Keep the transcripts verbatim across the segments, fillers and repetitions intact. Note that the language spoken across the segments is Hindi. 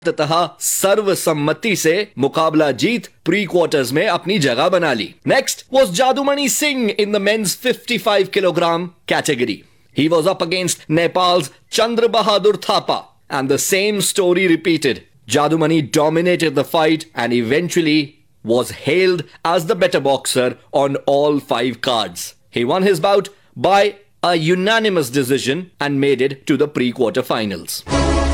तथा सर्वसम्मति से मुकाबला जीत प्री क्वार्टर्स में अपनी जगह बना ली। Next was जादूमणि Singh in the mains fifty-five kilogram category. He was up against Nepal's Chandra Bahadur Thapa and the same story repeated. Jadumani dominated the fight and eventually was hailed as the better boxer on all five cards. He won his bout by a unanimous decision and made it to the pre-quarter finals.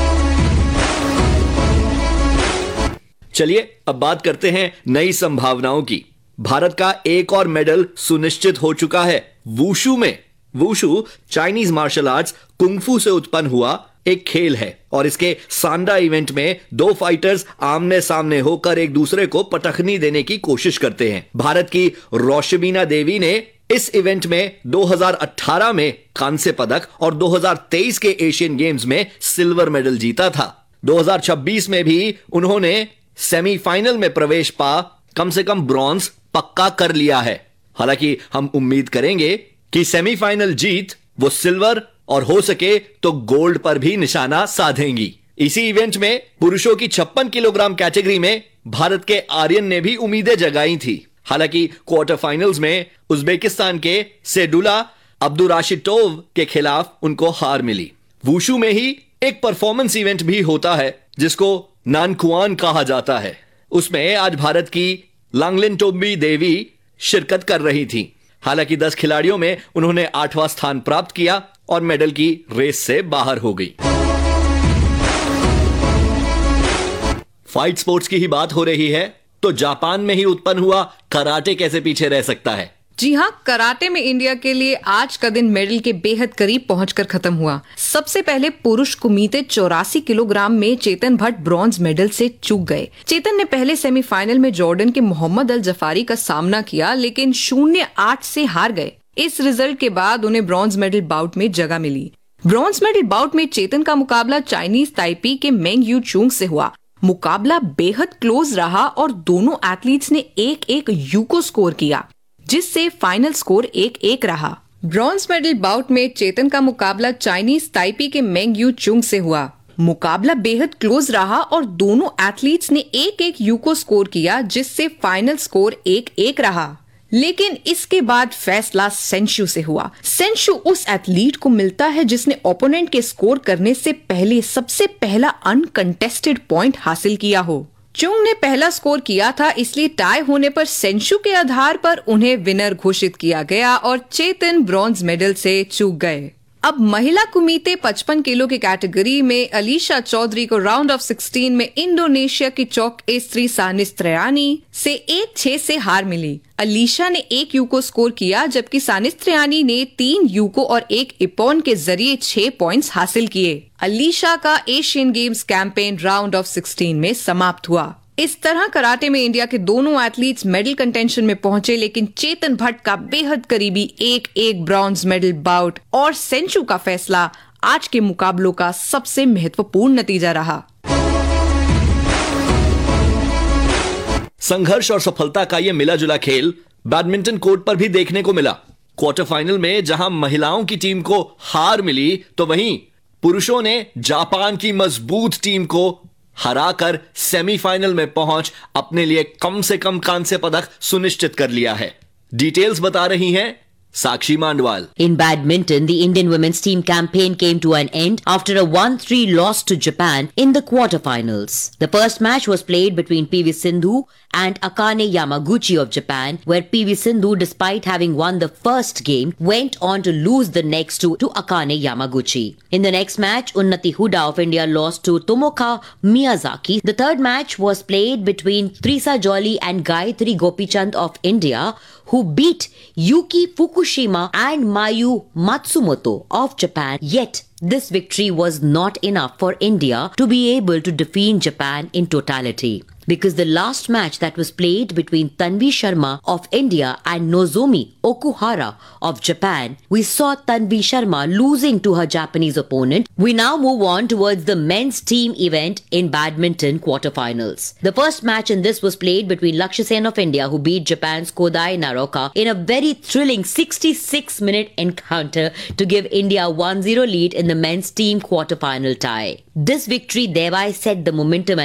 चलिए अब बात करते हैं नई संभावनाओं की। भारत का एक और मेडल सुनिश्चित हो चुका है वुशु में। Wushu Chinese martial arts kung fu से उत्पन्न हुआ एक खेल है और इसके सांडा इवेंट में दो फाइटर्स आमने सामने होकर एक दूसरे को पटखनी देने की कोशिश करते हैं। भारत की रोशबीना देवी ने इस इवेंट में दो हज़ार अठारह में कांस्य पदक और दो हज़ार तेईस के एशियन गेम्स में सिल्वर मेडल जीता था। दो हज़ार छब्बीस में भी उन्होंने सेमीफाइनल में प्रवेश पा कम से कम ब्रॉन्ज पक्का कर लिया है। हालांकि हम उम्मीद करेंगे कि सेमीफाइनल जीत वो सिल्वर और हो सके तो गोल्ड पर भी निशाना साधेंगी। इसी इवेंट में पुरुषों की छप्पन किलोग्राम कैटेगरी में भारत के आर्यन ने भी उम्मीदें जगाई थी। हालांकि क्वार्टर फाइनल्स में उज्बेकिस्तान के सेडुला अब्दुराशिटोव के खिलाफ उनको हार मिली। वुशु में ही एक परफॉर्मेंस इवेंट भी होता है जिसको नानकुआन कहा जाता है। उसमें आज भारत की लांगलिनटोम्बी देवी शिरकत कर रही थी। हालांकि दस खिलाड़ियों में उन्होंने आठवां स्थान प्राप्त किया और मेडल की रेस से बाहर हो गई। फाइट स्पोर्ट्स की ही बात हो रही है तो जापान में ही उत्पन्न हुआ कराटे कैसे पीछे रह सकता है। जी हाँ, कराटे में इंडिया के लिए आज का दिन मेडल के बेहद करीब पहुंचकर खत्म हुआ। सबसे पहले पुरुष कुमीते चौरासी किलोग्राम में चेतन भट्ट ब्रॉन्ज मेडल से चूक गए। चेतन ने पहले सेमीफाइनल में जॉर्डन के मोहम्मद अल जफारी का सामना किया लेकिन शून्य आठ से हार गए। इस रिजल्ट के बाद उन्हें ब्रॉन्ज मेडल बाउट में जगह मिली। ब्रॉन्ज मेडल बाउट में चेतन का मुकाबला चाइनीज ताइपी के मेंग यू चुंग से हुआ। मुकाबला बेहद क्लोज रहा और दोनों एथलीट्स ने एक एक यूको स्कोर किया जिससे फाइनल स्कोर एक एक रहा। ब्रॉन्ज मेडल बाउट में चेतन का मुकाबला चाइनीज ताइपी के मेंग यू चुंग से हुआ। मुकाबला बेहद क्लोज रहा और दोनों एथलीट्स ने एक एक यूको स्कोर किया जिससे फाइनल स्कोर एक एक रहा। लेकिन इसके बाद फैसला सेंशु से हुआ। सेंशु उस एथलीट को मिलता है जिसने ओपोनेंट के स्कोर करने से पहले सबसे पहला अनकंटेस्टेड पॉइंट हासिल किया हो। चुंग ने पहला स्कोर किया था, इसलिए टाई होने पर सेंशु के आधार पर उन्हें विनर घोषित किया गया और चेतन ब्रॉन्ज मेडल से चूक गए। अब महिला कुमीते पचपन किलो की कैटेगरी में अलीशा चौधरी को राउंड ऑफ सिक्सटीन में इंडोनेशिया की चोकएस्त्री सानिस्त्रयानी से एक छह से हार मिली। अलीशा ने एक यूको स्कोर किया जबकि सानिस्त्रयानी ने तीन यूको और एक इपोन के जरिए छह पॉइंट्स हासिल किए। अलीशा का Asian games campaign round of sixteen में समाप्त हुआ। इस तरह कराटे में इंडिया के दोनों एथलीट्स मेडल कंटेंशन में पहुंचे लेकिन चेतन भट्ट का बेहद करीबी एक एक ब्रॉन्ज मेडल बाउट और सेंशु का फैसला आज के मुकाबलों का सबसे महत्वपूर्ण नतीजा रहा। संघर्ष और सफलता का यह मिला जुला खेल बैडमिंटन कोर्ट पर भी देखने को मिला। क्वार्टर फाइनल में जहां महिलाओं की टीम को हार मिली तो वहीं पुरुषों ने जापान की मजबूत टीम को हराकर सेमीफाइनल में पहुंच अपने लिए कम से कम कांस्य पदक सुनिश्चित कर लिया है। डिटेल्स बता रही हैं Sakshi Mandwal. In badminton, the Indian women's team campaign came to an end after a one three loss to Japan in the quarterfinals. The first match was played between P V Sindhu and Akane Yamaguchi of Japan, where P V Sindhu, despite having won the first game, went on to lose the next two to Akane Yamaguchi. In the next match, Unnati Huda of India lost to Tomoka Miyazaki. The third match was played between Trisa Jolly and Gayatri Gopichand of India, who beat Yuki Fukushima and Mayu Matsumoto of Japan. Yet, this victory was not enough for India to be able to defeat Japan in totality. Because the last match that was played between Tanvi Sharma of India and Nozomi Okuhara of Japan, we saw Tanvi Sharma losing to her Japanese opponent. We now move on towards the men's team event in badminton quarterfinals. The first match in this was played between Lakshya Sen of India, who beat Japan's Kodai Naroka in a very thrilling sixty-six minute encounter to give India one zero lead in the men's team quarterfinal tie. This victory thereby set the momentum